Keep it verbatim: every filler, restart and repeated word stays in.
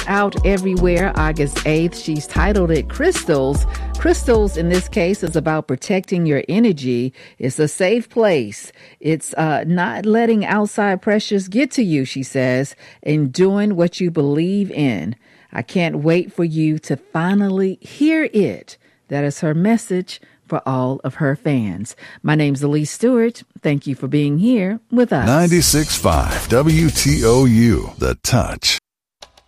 out everywhere August eighth. She's titled it Crystals. Crystals, in this case, is about protecting your energy. It's a safe place. It's uh, not letting outside pressures get to you, she says, and doing what you believe in. I can't wait for you to finally hear it. That is her message for all of her fans. My name's Elise Stewart. Thank you for being here with us. ninety-six point five W T O U, The Touch.